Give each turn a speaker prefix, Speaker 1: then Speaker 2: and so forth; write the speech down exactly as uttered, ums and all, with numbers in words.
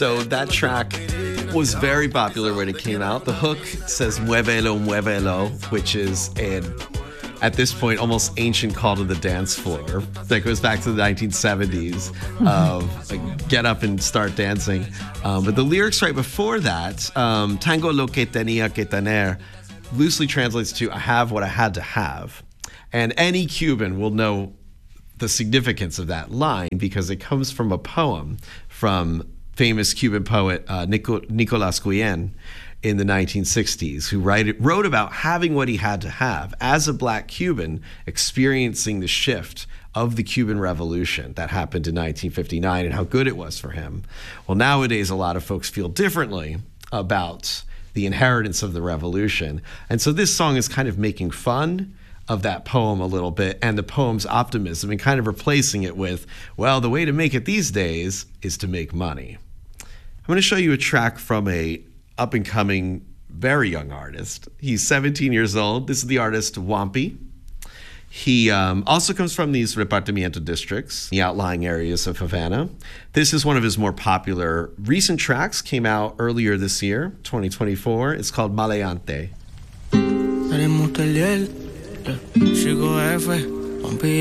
Speaker 1: So that track was very popular when it came out. The hook says muévelo, muévelo, which is an, at this point, almost ancient call to the dance floor that goes back to the nineteen seventies of like, get up and start dancing. Um, but the lyrics right before that, um, Tango lo que tenía que tener, loosely translates to I have what I had to have. And any Cuban will know the significance of that line because it comes from a poem from famous Cuban poet uh, Nico, Nicolas Guillen in the nineteen sixties, who write, wrote about having what he had to have as a black Cuban experiencing the shift of the Cuban Revolution that happened in nineteen fifty-nine and how good it was for him. Well, nowadays, a lot of folks feel differently about the inheritance of the revolution. And so this song is kind of making fun of that poem a little bit and the poem's optimism and kind of replacing it with, well, the way to make it these days is to make money. I'm going to show you a track from a up-and-coming, very young artist. He's seventeen years old. This is the artist Wampi. He um, also comes from these repartimiento districts, the outlying areas of Havana. This is one of his more popular recent tracks, came out earlier this year, twenty twenty-four. It's called Maleante.